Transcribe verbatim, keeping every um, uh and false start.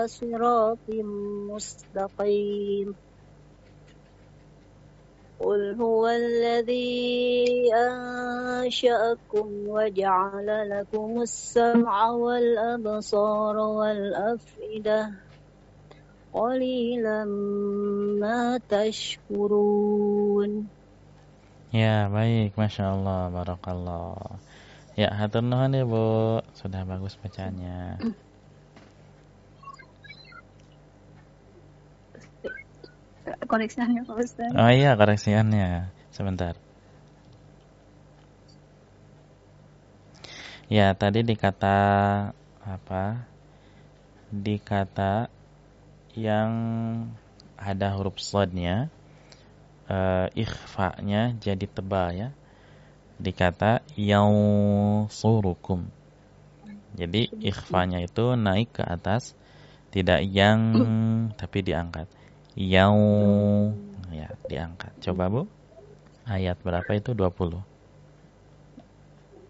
صراط مستقيم قل هو الذي أنشأكم وجعل لكم السمع والأبصار والأفئدة قليلا ما تشكرون. Ya, baik, Masya Allah, Barakallah. Ya, hatur nuhun Ibu, sudah bagus bacaannya. Koreksinya Pak Ustaz. Oh iya, koreksiannya. Sebentar. Ya, tadi di kata apa? Di kata yang ada huruf shadnya, uh, ikhfa-nya jadi tebal ya. Di kata yansurukum. Jadi ikhfa-nya itu naik ke atas, tidak yang tapi diangkat. Yang ya diangkat. Coba Bu. Ayat berapa itu? dua puluh.